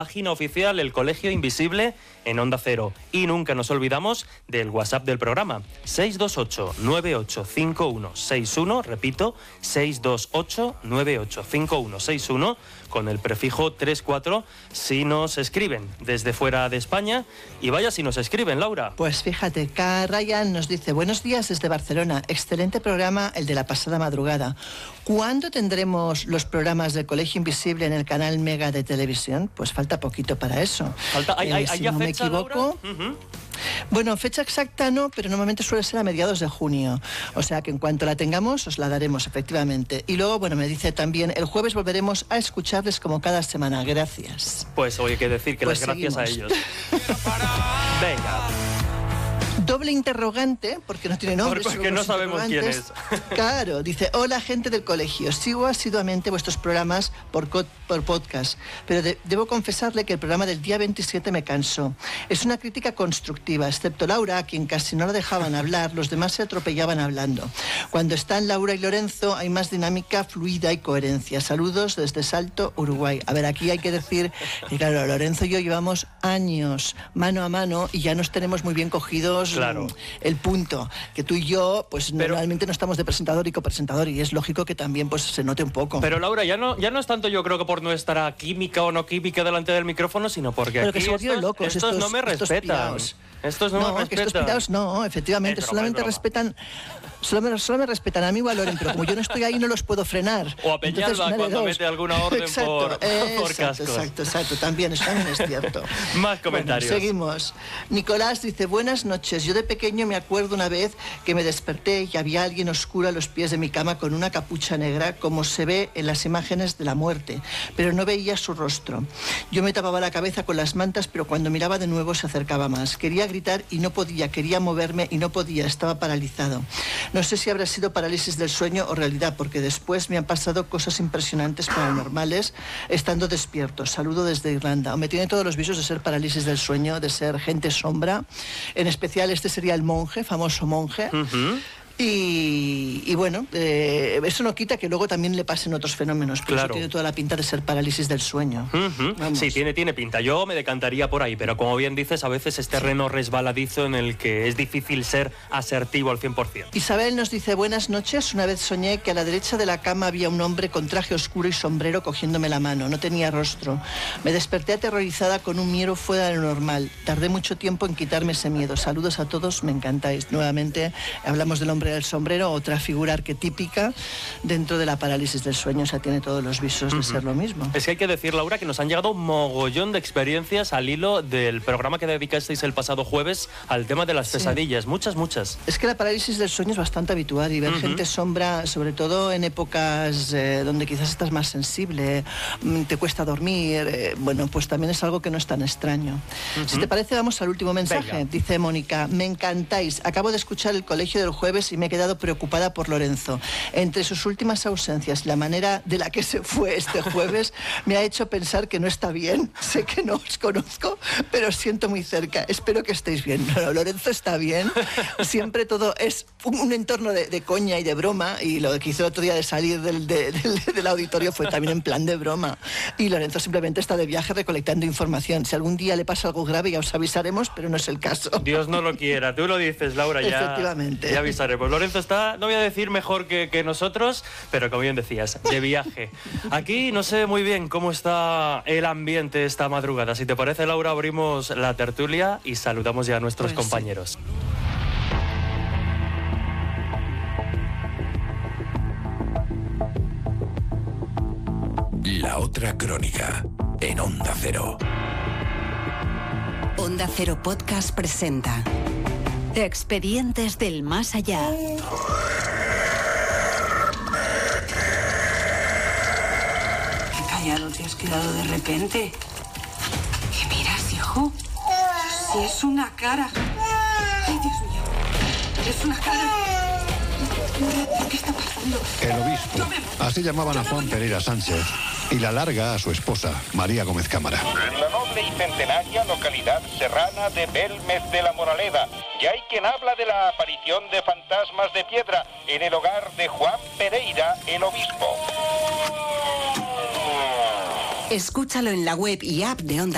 Página oficial El Colegio Invisible en Onda Cero. Y nunca nos olvidamos del WhatsApp del programa, 628-985161, repito, 628-985161, con el prefijo 34 si nos escriben desde fuera de España. Y vaya si nos escriben, Laura. Pues fíjate, K. Ryan nos dice: buenos días desde Barcelona, excelente programa el de la pasada madrugada. ¿Cuándo tendremos los programas del Colegio Invisible en el canal Mega de televisión? Pues falta poquito para eso. ¿Hay si ya no fecha, me equivoco. Laura? Bueno, fecha exacta no, pero normalmente suele ser a mediados de junio. O sea que en cuanto la tengamos, os la daremos, efectivamente. Y luego, bueno, me dice también, el jueves volveremos a escucharles como cada semana. Gracias. Pues hoy hay que decir que Pues las gracias seguimos. a ellos. Venga. Doble interrogante, porque no tiene nombre. Porque no sabemos quién es. Claro, dice: hola gente del colegio, sigo asiduamente vuestros programas por podcast, pero debo confesarle que el programa del día 27 me cansó. Es una crítica constructiva, excepto Laura, a quien casi no la dejaban hablar, los demás se atropellaban hablando. Cuando están Laura y Lorenzo hay más dinámica, fluida y coherencia. Saludos desde Salto, Uruguay. A ver, aquí hay que decir que claro, Lorenzo y yo llevamos años mano a mano y ya nos tenemos muy bien cogidos. Claro. El punto, que tú y yo, pues normalmente no estamos de presentador y copresentador, y es lógico que también pues se note un poco. Pero Laura, ya no es tanto, yo creo, que por nuestra química o no química delante del micrófono, sino porque pero aquí que se volvieron locos, estos no me respetan. Estos no me respetan. Que estos pirados no, efectivamente, solamente respetan. Solo me respetan a mí o a Loren, pero como yo no estoy ahí no los puedo frenar. O a Peñalba cuando mete alguna orden por cascos. Exacto, también es cierto. Más comentarios. Bueno, seguimos. Nicolás dice: buenas noches, yo de pequeño me acuerdo una vez que me desperté y había alguien oscuro a los pies de mi cama con una capucha negra, como se ve en las imágenes de la muerte, pero no veía su rostro. Yo me tapaba la cabeza con las mantas, pero cuando miraba de nuevo se acercaba más. Quería gritar y no podía, quería moverme y no podía, estaba paralizado. No sé si habrá sido parálisis del sueño o realidad, porque después me han pasado cosas impresionantes paranormales estando despierto. Saludo desde Irlanda. Me tiene todos los visos de ser parálisis del sueño, de ser gente sombra. En especial este sería el monje, famoso monje. Y bueno, eso no quita que luego también le pasen otros fenómenos, pero claro, eso tiene toda la pinta de ser parálisis del sueño. Sí, tiene pinta. Yo me decantaría por ahí, pero como bien dices, a veces es terreno resbaladizo en el que es difícil ser asertivo al 100%. Isabel nos dice: buenas noches, una vez soñé que a la derecha de la cama había un hombre con traje oscuro y sombrero cogiéndome la mano, no tenía rostro. Me desperté aterrorizada con un miedo fuera de lo normal. Tardé mucho tiempo en quitarme ese miedo. Saludos a todos, me encantáis. Nuevamente hablamos del hombre del sombrero, otra figura arquetípica dentro de la parálisis del sueño. O sea, tiene todos los visos de ser lo mismo. Es que hay que decir, Laura, que nos han llegado un mogollón de experiencias al hilo del programa que dedicasteis el pasado jueves al tema de las pesadillas. Muchas. Es que la parálisis del sueño es bastante habitual, y ver gente sombra, sobre todo en épocas donde quizás estás más sensible, te cuesta dormir, bueno, pues también es algo que no es tan extraño. Si te parece, vamos al último mensaje. Venga. Dice Mónica: me encantáis. Acabo de escuchar el colegio del jueves y me he quedado preocupada por Lorenzo. Entre sus últimas ausencias, la manera de la que se fue este jueves me ha hecho pensar que no está bien. Sé que no os conozco, pero os siento muy cerca. Espero que estéis bien. No, Lorenzo está bien. Siempre todo es un entorno de coña y de broma, y lo que hizo el otro día de salir del auditorio fue también en plan de broma. Y Lorenzo simplemente está de viaje recolectando información. Si algún día le pasa algo grave ya os avisaremos, pero no es el caso. Dios no lo quiera. Tú lo dices, Laura, ya. Efectivamente. Ya avisaremos. Lorenzo está, no voy a decir mejor que nosotros, pero como bien decías, de viaje. Aquí no sé muy bien cómo está el ambiente esta madrugada. Si te parece, Laura, abrimos la tertulia y saludamos ya a nuestros compañeros. La otra crónica en Onda Cero. Onda Cero Podcast presenta Expedientes del Más Allá. Qué callado te has quedado de repente. ¿Qué miras, hijo? Si es una cara. Ay, Dios mío. Es una cara. ¿Qué está pasando? El obispo. Así llamaban a Juan Pereira Sánchez. Y la larga a su esposa, María Gómez Cámara. En la noble y centenaria localidad serrana de Belmez de la Moraleda, ya hay quien habla de la aparición de fantasmas de piedra en el hogar de Juan Pereira, el obispo. Escúchalo en la web y app de Onda